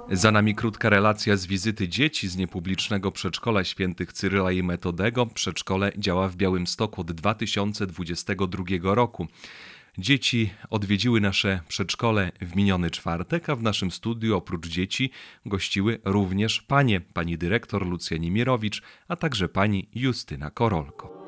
Za nami krótka relacja z wizyty dzieci z niepublicznego przedszkola świętych Cyryla i Metodego. Przedszkole działa w Białymstoku od 2022 roku. Dzieci odwiedziły nasze przedszkole w miniony czwartek, a w naszym studiu oprócz dzieci gościły również panie, pani dyrektor Lucja Niemirowicz, a także pani Justyna Korolko.